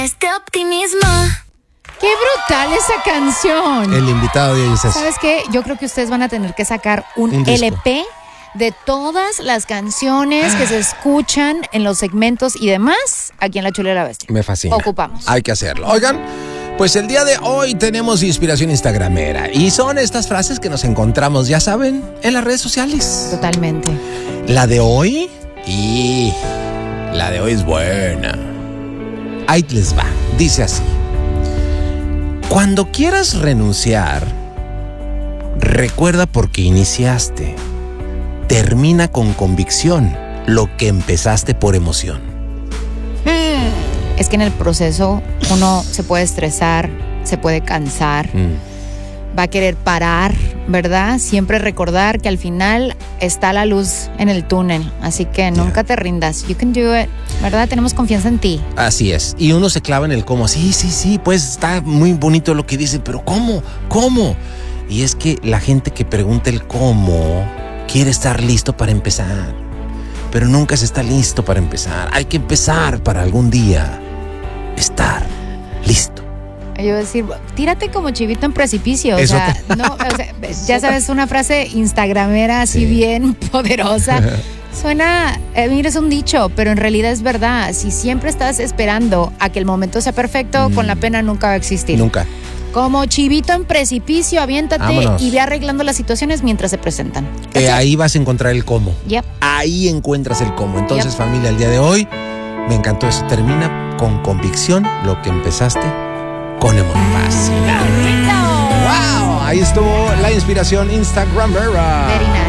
Este optimismo. ¡Qué brutal esa canción! El invitado de hoy es ese. ¿Sabes qué? Yo creo que ustedes van a tener que sacar un disco. LP de todas las canciones que se escuchan en los segmentos y demás aquí en La Chula y la Bestia. Me fascina. Ocupamos. Hay que hacerlo. Oigan, pues el día de hoy tenemos inspiración instagramera. Y son estas frases que nos encontramos, ya saben, en las redes sociales. Totalmente. La de hoy, la de hoy es buena. Ahí les va. Dice así. Cuando quieras renunciar, recuerda por qué iniciaste. Termina con convicción lo que empezaste por emoción. Es que en el proceso uno se puede estresar, se puede cansar, va a querer parar, ¿verdad? Siempre recordar que al final está la luz en el túnel, así que nunca te rindas. You can do it, ¿verdad? Tenemos confianza en ti. Así es. Y uno se clava en el cómo. Sí, pues está muy bonito lo que dice, pero ¿cómo? Y es que la gente que pregunta el cómo quiere estar listo para empezar, pero nunca se está listo para empezar. Hay que empezar para algún día estar listo. Yo iba a decir, tírate como chivito en precipicio. Eso Ya sabes, una frase instagramera así bien poderosa. Suena, mira, es un dicho, pero en realidad es verdad. Si siempre estás esperando a que el momento sea perfecto, con la pena nunca va a existir. Nunca. Como chivito en precipicio, aviéntate. Vámonos. Y ve arreglando las situaciones mientras se presentan. Ahí vas a encontrar el cómo. Yep. Ahí encuentras el cómo. Entonces, Yep. familia, el día de hoy me encantó eso. Termina con convicción lo que empezaste con emoción. Fascinante. ¡Wow! Ahí estuvo la inspiración Instagramera. Very nice.